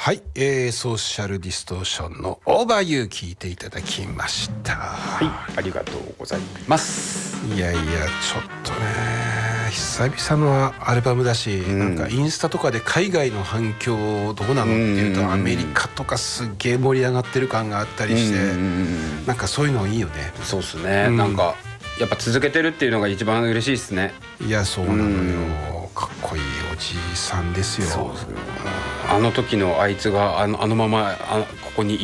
はい、ソーシャルディストーションのオーバーユー聞いていただきました。 はい、ありがとうございます。 いやいや、ちょっとね久々のアルバムだし、なんかインスタとかで海外の反響どうなのっていうと、アメリカとかすっげえ盛り上がってる感があったりして、なんかそういうのいいよね。 そうっすね、なんかやっぱ続けてるっていうのが一番嬉しいですね。 いや、そうなのよ、かっこいいおじいさんですよ。 そうですよ。あの時のあいつがあのままここに